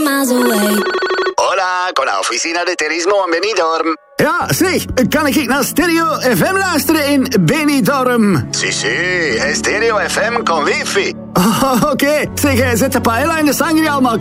Hola, con la oficina de turismo en Benidorm. Ja, zeg, kan ik naar Stereo FM luisteren in Benidorm? Sí, Stereo FM con wifi. Oké. Zeg, zet de paella en de sangria allemaal